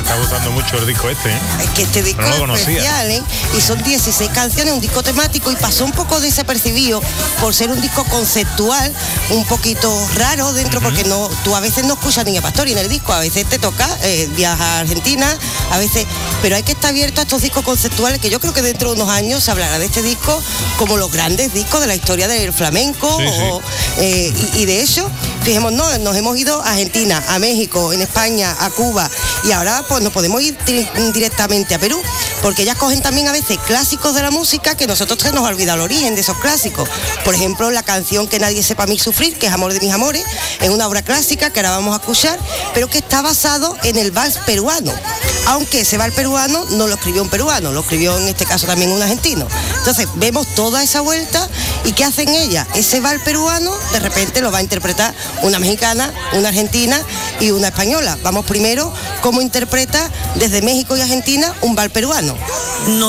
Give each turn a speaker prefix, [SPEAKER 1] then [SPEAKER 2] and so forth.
[SPEAKER 1] está gustando mucho el disco este, ¿eh?
[SPEAKER 2] Es que este disco
[SPEAKER 1] No lo
[SPEAKER 2] es especial, ¿eh? Y son 16 canciones, un disco temático, y pasó un poco desapercibido por ser un disco conceptual, un poquito raro dentro, porque no, tú a veces no escuchas Niña Pastori en el disco, a veces te toca viajar a Argentina, a veces, pero hay que estar abierto a estos discos conceptuales, que yo creo que dentro de unos años se hablará de este disco como los grandes discos de la historia del flamenco, y de hecho, fijémonos, nos hemos ido a Argentina, a México, en España, a Cuba, y ahora pues nos podemos ir directamente a Perú, porque ellas cogen también a veces clásicos de la música que nosotros se nos ha olvidado el origen de esos clásicos. Por ejemplo, la canción Que nadie sepa mí sufrir, que es Amor de mis amores, es una obra clásica que ahora vamos a escuchar, pero que está basado en el vals peruano, aunque ese vals peruano no lo escribió un peruano, lo escribió en este caso también un argentino. Entonces vemos toda esa vuelta, y ¿qué hacen ellas? Ese vals peruano de repente lo va a interpretar una mexicana, una argentina y una española. Vamos primero cómo interpreta desde México y Argentina un vals peruano.
[SPEAKER 3] No